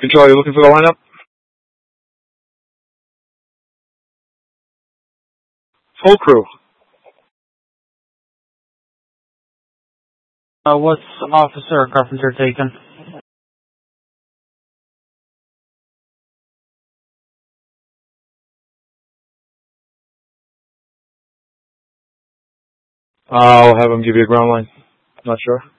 Control, you looking for the lineup? Full crew. What's Officer Carpenter taken? I'll have him give you a ground line. Not sure.